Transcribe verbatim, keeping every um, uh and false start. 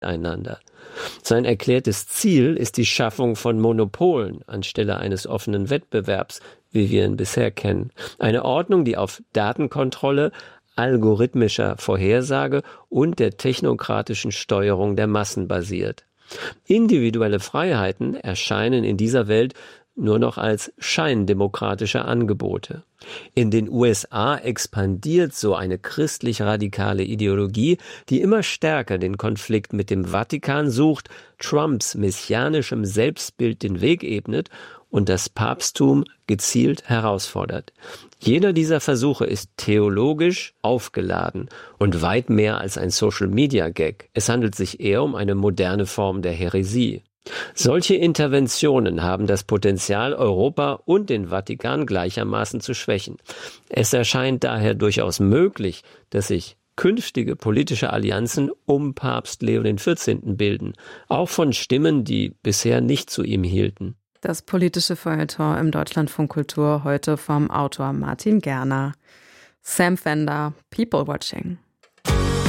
miteinander. Sein erklärtes Ziel ist die Schaffung von Monopolen anstelle eines offenen Wettbewerbs, wie wir ihn bisher kennen. Eine Ordnung, die auf Datenkontrolle, algorithmischer Vorhersage und der technokratischen Steuerung der Massen basiert. Individuelle Freiheiten erscheinen in dieser Welt nur noch als scheindemokratische Angebote. In den U S A expandiert so eine christlich-radikale Ideologie, die immer stärker den Konflikt mit dem Vatikan sucht, Trumps messianischem Selbstbild den Weg ebnet und das Papsttum gezielt herausfordert. Jeder dieser Versuche ist theologisch aufgeladen und weit mehr als ein Social-Media-Gag. Es handelt sich eher um eine moderne Form der Häresie. Solche Interventionen haben das Potenzial, Europa und den Vatikan gleichermaßen zu schwächen. Es erscheint daher durchaus möglich, dass sich künftige politische Allianzen um Papst Leo der vierzehnte bilden, auch von Stimmen, die bisher nicht zu ihm hielten. Das politische Feuilleton im Deutschlandfunk Kultur heute vom Autor Martin Gerner. Sam Fender, People Watching.